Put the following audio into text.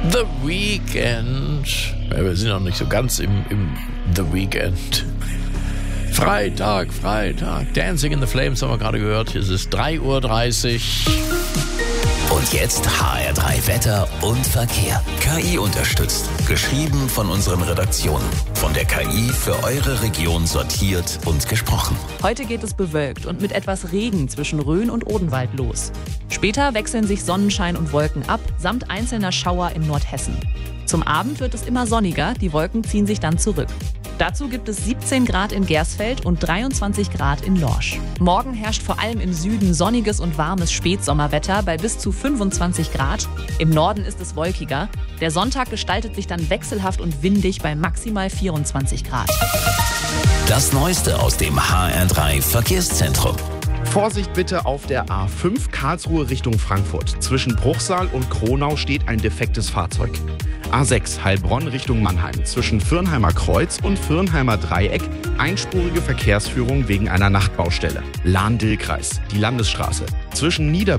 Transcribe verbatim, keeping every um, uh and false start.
The Weekend. Ja, wir sind noch nicht so ganz im, im The Weekend. Freitag, Freitag. Dancing in the Flames haben wir gerade gehört. Es ist drei Uhr dreißig. Und jetzt H R drei Wetter und Verkehr. K I unterstützt. Geschrieben von unseren Redaktionen. Von der K I für eure Region sortiert und gesprochen. Heute geht es bewölkt und mit etwas Regen zwischen Rhön und Odenwald los. Später wechseln sich Sonnenschein und Wolken ab, samt einzelner Schauer in Nordhessen. Zum Abend wird es immer sonniger, die Wolken ziehen sich dann zurück. Dazu gibt es siebzehn Grad in Gersfeld und dreiundzwanzig Grad in Lorsch. Morgen herrscht vor allem im Süden sonniges und warmes Spätsommerwetter bei bis zu fünfundzwanzig Grad. Im Norden ist es wolkiger. Der Sonntag gestaltet sich dann wechselhaft und windig bei maximal vierundzwanzig Grad. Das Neueste aus dem H R drei Verkehrszentrum. Vorsicht bitte auf der A fünf Karlsruhe Richtung Frankfurt. Zwischen Bruchsal und Kronau steht ein defektes Fahrzeug. A sechs Heilbronn Richtung Mannheim. Zwischen Fürnheimer Kreuz und Fürnheimer Dreieck einspurige Verkehrsführung wegen einer Nachtbaustelle. Lahn-Dill-Kreis, die Landesstraße. Zwischen Niederberg